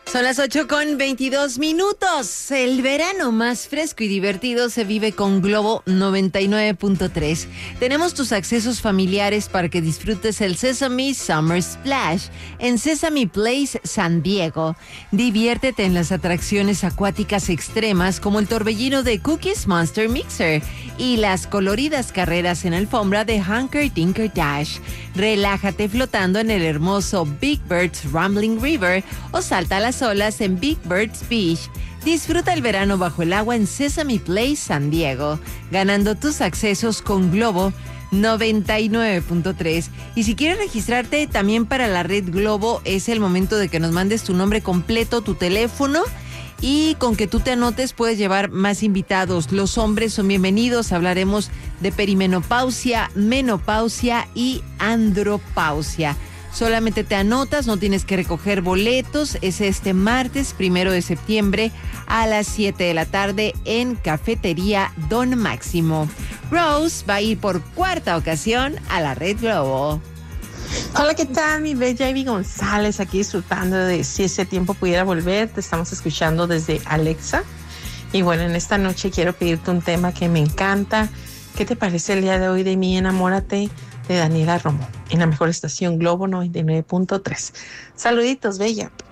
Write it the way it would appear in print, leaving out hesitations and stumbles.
Son las 8:22. El verano más fresco y divertido se vive con Globo 99.3. Tenemos tus accesos familiares para que disfrutes el Sesame Summer Splash en Sesame Place San Diego. Diviértete en las atracciones acuáticas extremas como el torbellino de Cookies Monster Mixer y las coloridas carreras en alfombra de Hunker Dinker Dash. Relájate flotando en el hermoso Big Bird's Rambling River o salta a las olas en Big Bird's Beach. Disfruta el verano bajo el agua en Sesame Place San Diego, ganando tus accesos con Globo 99.3. Y si quieres registrarte también para la red Globo, es el momento de que nos mandes tu nombre completo, tu teléfono, y con que tú te anotes puedes llevar más invitados. Los hombres son bienvenidos. Hablaremos de perimenopausia, menopausia y andropausia. Solamente te anotas, no tienes que recoger boletos. Es este martes 1 de septiembre a las 7 de la tarde en Cafetería Don Máximo. Rose va a ir por cuarta ocasión a la Red Globo. Hola, ¿qué tal? Mi bella Ivy González, aquí disfrutando de Si ese tiempo pudiera volver. Te estamos escuchando desde Alexa. Y bueno, en esta noche quiero pedirte un tema que me encanta. ¿Qué te parece el día de hoy de Mi Enamórate de Daniela Romo en la mejor estación Globo 99.3? Saluditos, bella.